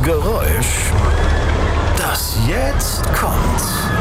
Geräusch, das jetzt kommt,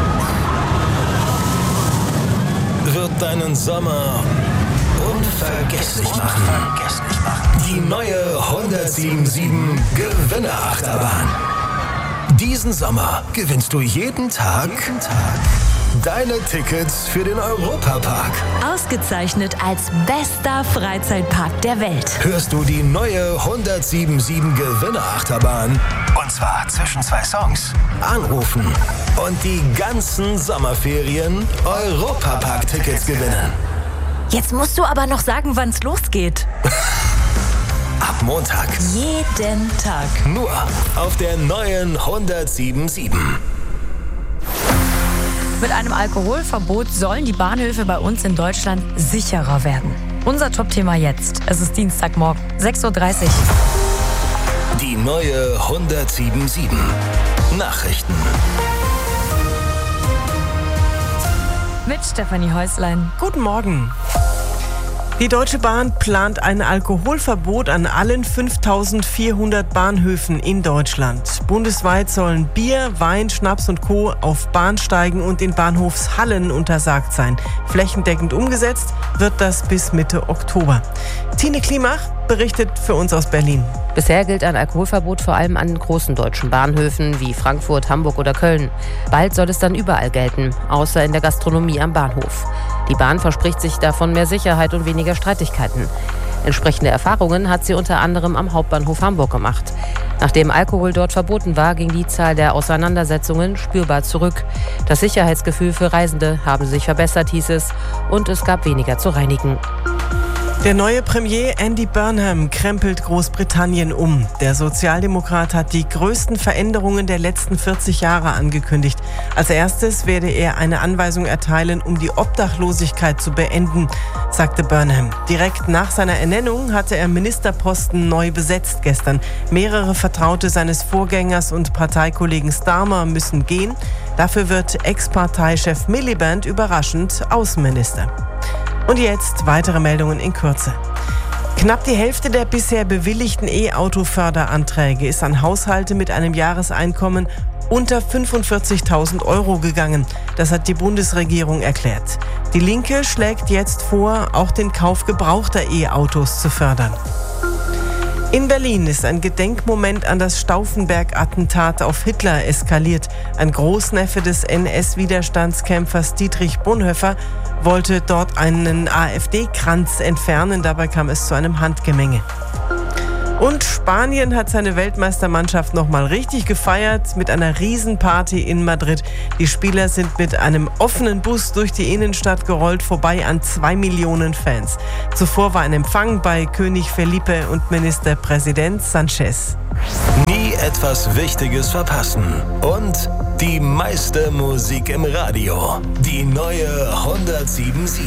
wird deinen Sommer unvergesslich machen. Die neue 1077 Gewinnerachterbahn. Diesen Sommer gewinnst du jeden Tag deine Tickets für den Europapark. Ausgezeichnet als bester Freizeitpark der Welt. Hörst du die neue 1077 Gewinnerachterbahn? Und zwar zwischen 2 Songs. Anrufen und die ganzen Sommerferien Europapark-Tickets gewinnen. Jetzt musst du aber noch sagen, wann's losgeht. Ab Montag. Jeden Tag. Nur auf der neuen 1077. Mit einem Alkoholverbot sollen die Bahnhöfe bei uns in Deutschland sicherer werden. Unser Top-Thema jetzt. Es ist Dienstagmorgen, 6:30 Uhr. Die neue 1077. Nachrichten. Mit Stefanie Häuslein. Guten Morgen. Die Deutsche Bahn plant ein Alkoholverbot an allen 5.400 Bahnhöfen in Deutschland. Bundesweit sollen Bier, Wein, Schnaps und Co. auf Bahnsteigen und in Bahnhofshallen untersagt sein. Flächendeckend umgesetzt wird das bis Mitte Oktober. Tine Klimach berichtet für uns aus Berlin. Bisher gilt ein Alkoholverbot vor allem an großen deutschen Bahnhöfen wie Frankfurt, Hamburg oder Köln. Bald soll es dann überall gelten, außer in der Gastronomie am Bahnhof. Die Bahn verspricht sich davon mehr Sicherheit und weniger Streitigkeiten. Entsprechende Erfahrungen hat sie unter anderem am Hauptbahnhof Hamburg gemacht. Nachdem Alkohol dort verboten war, ging die Zahl der Auseinandersetzungen spürbar zurück. Das Sicherheitsgefühl für Reisende habe sich verbessert, hieß es, und es gab weniger zu reinigen. Der neue Premier Andy Burnham krempelt Großbritannien um. Der Sozialdemokrat hat die größten Veränderungen der letzten 40 Jahre angekündigt. Als erstes werde er eine Anweisung erteilen, um die Obdachlosigkeit zu beenden, sagte Burnham. Direkt nach seiner Ernennung hatte er Ministerposten neu besetzt gestern. Mehrere Vertraute seines Vorgängers und Parteikollegen Starmer müssen gehen. Dafür wird Ex-Parteichef Miliband überraschend Außenminister. Und jetzt weitere Meldungen in Kürze. Knapp die Hälfte der bisher bewilligten E-Auto-Förderanträge ist an Haushalte mit einem Jahreseinkommen unter 45.000 € gegangen. Das hat die Bundesregierung erklärt. Die Linke schlägt jetzt vor, auch den Kauf gebrauchter E-Autos zu fördern. In Berlin ist ein Gedenkmoment an das Stauffenberg-Attentat auf Hitler eskaliert. Ein Großneffe des NS-Widerstandskämpfers Dietrich Bonhoeffer wollte dort einen AfD-Kranz entfernen. Dabei kam es zu einem Handgemenge. Und Spanien hat seine Weltmeistermannschaft nochmal richtig gefeiert mit einer Riesenparty in Madrid. Die Spieler sind mit einem offenen Bus durch die Innenstadt gerollt, vorbei an 2 Millionen Fans. Zuvor war ein Empfang bei König Felipe und Ministerpräsident Sanchez. Nie etwas Wichtiges verpassen. Und die meiste Musik im Radio. Die neue 1077.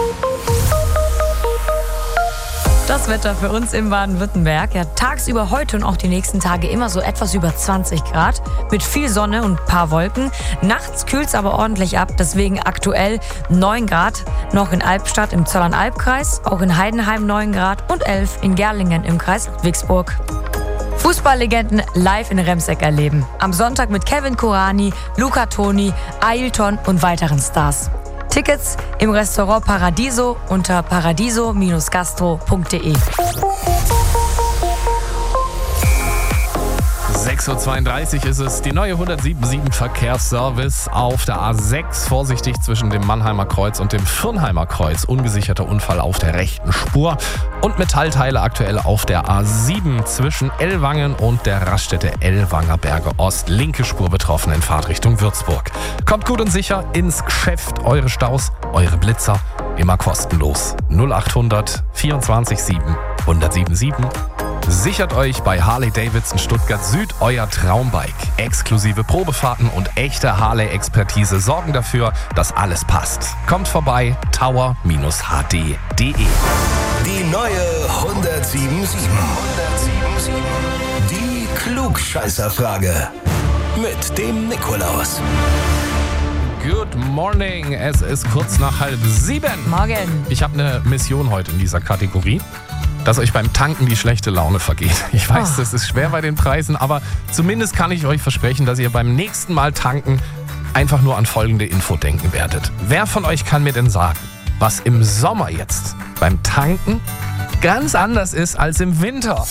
Das Wetter für uns im Baden-Württemberg. Ja, tagsüber heute und auch die nächsten Tage immer so etwas über 20 Grad mit viel Sonne und ein paar Wolken. Nachts kühlt es aber ordentlich ab, deswegen aktuell 9 Grad noch in Albstadt im Zollernalbkreis, auch in Heidenheim 9 Grad und 11 in Gerlingen im Kreis Ludwigsburg. Fußballlegenden live in Remseck erleben. Am Sonntag mit Kevin Kurani, Luca Toni, Ailton und weiteren Stars. Tickets im Restaurant Paradiso unter paradiso-gastro.de. 6:32 Uhr ist es. Die neue 1077 Verkehrsservice auf der A6. Vorsichtig zwischen dem Mannheimer Kreuz und dem Firnheimer Kreuz. Ungesicherter Unfall auf der rechten Spur. Und Metallteile aktuell auf der A7 zwischen Ellwangen und der Raststätte Ellwanger Berge Ost. Linke Spur betroffen in Fahrtrichtung Würzburg. Kommt gut und sicher ins Geschäft. Eure Staus, eure Blitzer, immer kostenlos. 0800 24 7 1077. Sichert euch bei Harley-Davidson Stuttgart Süd euer Traumbike. Exklusive Probefahrten und echte Harley-Expertise sorgen dafür, dass alles passt. Kommt vorbei, tower-hd.de. Die neue 1077. Die Klugscheißerfrage mit dem Nikolaus. Good morning, es ist kurz nach 6:30. Morgen. Ich habe eine Mission heute in dieser Kategorie. dass euch beim Tanken die schlechte Laune vergeht. Ich weiß, das ist schwer bei den Preisen, aber zumindest kann ich euch versprechen, dass ihr beim nächsten Mal tanken einfach nur an folgende Info denken werdet. Wer von euch kann mir denn sagen, was im Sommer jetzt beim Tanken ganz anders ist als im Winter?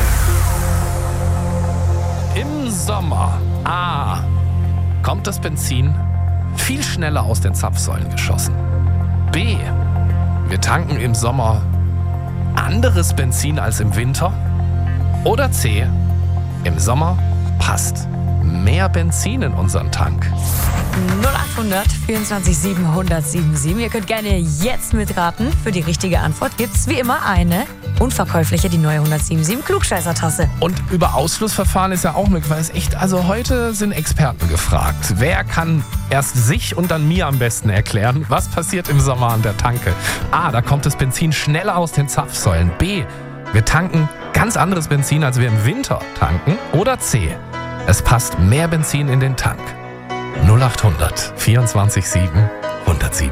Im Sommer A. kommt das Benzin viel schneller aus den Zapfsäulen geschossen. B. wir tanken im Sommer anderes Benzin als im Winter. Oder C. im Sommer passt mehr Benzin in unseren Tank. 0800 24 700 Ihr könnt gerne jetzt mitraten. Für die richtige Antwort gibt's wie immer eine unverkäufliche, die neue 177 Klugscheißer-Tasse. Und über Ausschlussverfahren ist ja auch möglich, weil es echt, also heute sind Experten gefragt. Wer kann erst sich und dann mir am besten erklären, was passiert im Sommer an der Tanke? A, da kommt das Benzin schneller aus den Zapfsäulen. B, wir tanken ganz anderes Benzin, als wir im Winter tanken. Oder C, es passt mehr Benzin in den Tank. 0800 24 7 107.